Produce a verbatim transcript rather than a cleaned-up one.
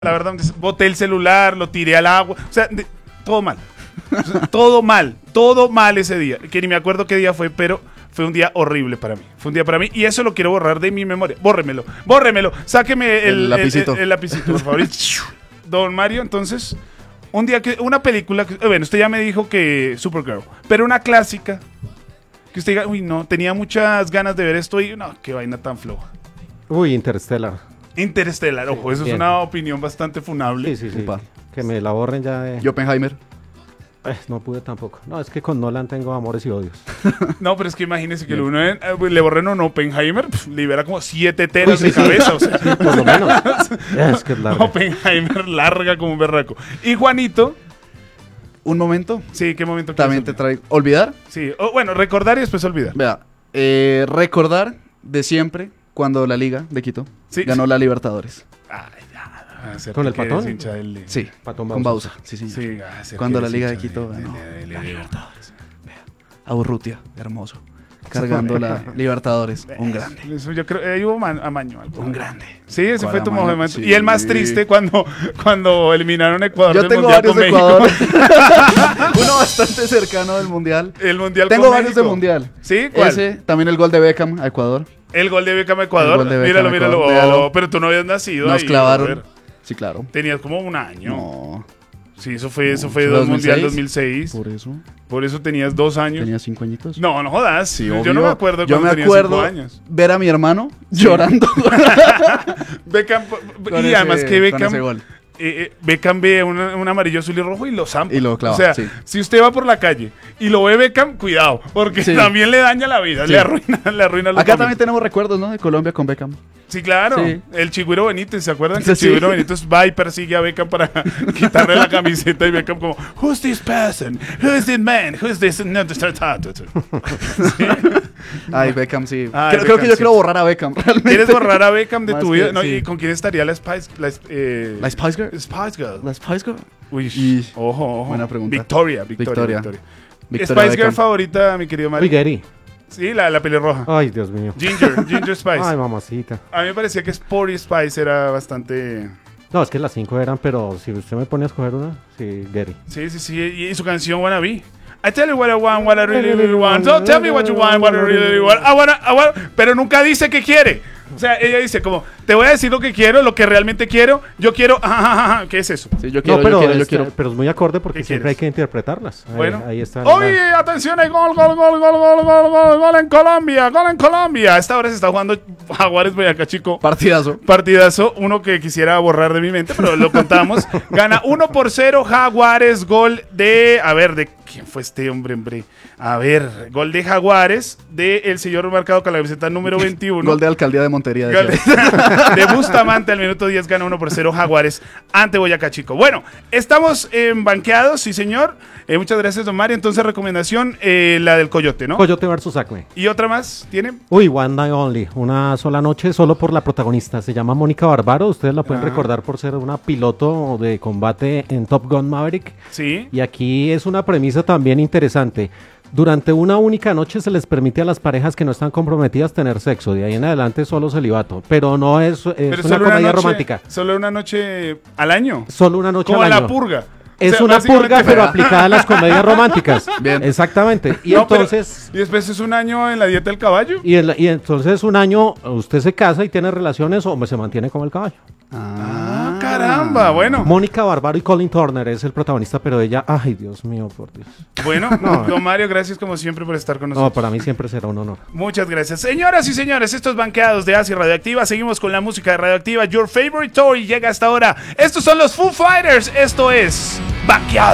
La verdad, boté el celular, lo tiré al agua, o sea, de, todo mal, o sea, todo mal, todo mal ese día, que ni me acuerdo qué día fue, pero fue un día horrible para mí, fue un día para mí, y eso lo quiero borrar de mi memoria, bórremelo, bórremelo, sáqueme el, el lapicito, el, el, el lapicito, por favor. Don Mario, entonces, un día que, una película, que, bueno, usted ya me dijo que Supergirl, pero una clásica, que usted diga, uy, no, tenía muchas ganas de ver esto y, no, qué vaina tan floja. Uy, Interstellar. Interstellar, ojo, sí, eso bien. Es una opinión bastante funable. Sí, sí, sí. Que me la borren ya de... ¿Y Oppenheimer? Eh, no pude tampoco. No, es que con Nolan tengo amores y odios. No, pero es que imagínese que uno eh, le borren un Oppenheimer, pff, libera como siete teras Uy, de sí, cabeza. Sí. O sea. Sí, por lo menos. Es que es larga. Oppenheimer larga como un berraco. Y Juanito... ¿Un momento? Sí, ¿qué momento? También te traigo... ¿Olvidar? Sí, o, bueno, recordar y después olvidar. Vea, eh, recordar de siempre... Cuando la Liga de Quito sí, ganó sí. la Libertadores. Ay, ya, ¿Con el Patón? Del... Sí, Patón con Bausa. Sí, sí. sí Cuando la Liga de Quito ganó la Libertadores. A Urrutia, hermoso. Cargando la Libertadores. Un grande. Eso yo creo, ahí hubo man, amaño. Algo. Un grande. Sí, ese fue tu momento. Sí. Y el más triste cuando, cuando eliminaron a Ecuador yo del tengo Mundial varios con de México. Ecuador. Uno bastante cercano del Mundial. El Mundial Tengo con varios México. de Mundial. ¿Sí? ¿Cuál? Ese, también el gol de Beckham a Ecuador. El gol de Beckham a Ecuador. De Beckham míralo, míralo. Ecuador. Oh, pero tú no habías nacido. Nos ahí, clavaron. Sí, claro. Tenías como un año. No. Sí, eso fue, eso fue dos Mundial dos mil seis. Por eso. Por eso tenías dos años. Tenía cinco añitos. No, no jodas. Sí, yo obvio. no me acuerdo yo cuando me tenía acuerdo cinco años. Ver a mi hermano sí. llorando. Beckham, con y ese, además que Beckham, con ese gol. Eh, Beckham ve un, un amarillo, azul y rojo y lo zampa. Y lo clava. O sea, sí. si usted va por la calle y lo ve Beckham, cuidado, porque sí. también le daña la vida, sí. le arruina, le arruina los Acá momentos. también tenemos recuerdos, ¿no? De Colombia con Beckham. Sí, claro. Sí. El Chigüiro Benítez, ¿se acuerdan? Que sí. el Chigüiro Benítez va y persigue a Beckham para quitarle la camiseta y Beckham como, who's this person? Who's this man? Who's this? No, ¿sí? Ay, Beckham, sí. Ay, creo, Beckham, creo que yo sí. quiero borrar a Beckham, realmente. ¿Quieres borrar a Beckham de Más tu vida? que, No, sí. ¿y con quién estaría la Spice? La, eh, ¿La Spice Girl? Spice Girl. ¿La Spice Girl? Uy, y... ojo, ojo. Buena pregunta. Victoria, Victoria. Victoria. Victoria. Victoria Spice Girl Beckham. favorita, mi querido Mario. Uy, Gary. Sí, la, la pelirroja. Ay, Dios mío. Ginger, Ginger Spice. Ay, mamacita. A mí me parecía que Sporty Spice era bastante... No, es que las cinco eran, pero si usted me pone a escoger una, sí, Gary. Sí, sí, sí. Y, y su canción Wannabe. I tell you what I want, what I really, really want. So tell me what you want, what I really, really want. I wanna, I wanna. Pero nunca dice que quiere. O sea, ella dice como, te voy a decir lo que quiero, lo que realmente quiero. Yo quiero, ajá, ajá, ajá. ¿Qué es eso? Sí, yo quiero, no, pero, yo quiero, yo este, quiero. Pero es muy acorde porque ¿Qué siempre quieres? hay que interpretarlas. Ahí, Bueno. ahí está. Oye, atención, hay gol, gol, gol, gol, gol, gol, gol, gol en Colombia, gol en Colombia. A esta hora se está jugando Jaguares Boyacá Chico. Partidazo. Partidazo, uno que quisiera borrar de mi mente, pero lo contamos. Gana uno por cero Jaguares, gol de, a ver, de ¿quién fue este hombre, hombre? A ver, gol de Jaguares, de el señor marcado con la camiseta número veintiuno. Gol de Alcaldía de Montería. De, gol de, de Bustamante al minuto diez, gana uno por cero Jaguares ante Boyacá Chico. Bueno, estamos en banqueados, sí señor. Eh, muchas gracias, don Mario. Entonces, recomendación, eh, la del Coyote, ¿no? Coyote versus Acme. ¿Y otra más tiene? Uy, One Night Only, una sola noche solo por la protagonista. Se llama Mónica Barbaro. Ustedes la pueden ah. recordar por ser una piloto de combate en Top Gun Maverick. Sí. Y aquí es una premisa también interesante. Durante una única noche se les permite a las parejas que no están comprometidas tener sexo. De ahí en adelante solo celibato. Pero no es, es Pero una comedia una noche, romántica. Solo una noche al año. Solo una noche Como al la año. purga. Es O sea, una básicamente- purga, pero aplicada a las comedias románticas. Bien. Exactamente. Y No, pero- entonces... y después es un año en la dieta del caballo. Y, el- y entonces un año usted se casa y tiene relaciones o se mantiene como el caballo. Ah, caramba, bueno. Mónica Barbaro y Colin Turner es el protagonista, pero ella, ay Dios mío, por Dios. Bueno, No. don Mario, gracias como siempre por estar con No, nosotros. para mí siempre será un honor. Muchas gracias. Señoras y señores, estos banqueados de Asia Radioactiva. Seguimos con la música de Radioactiva. Your favorite toy llega hasta ahora. Estos son los Foo Fighters. Esto es Banqueados.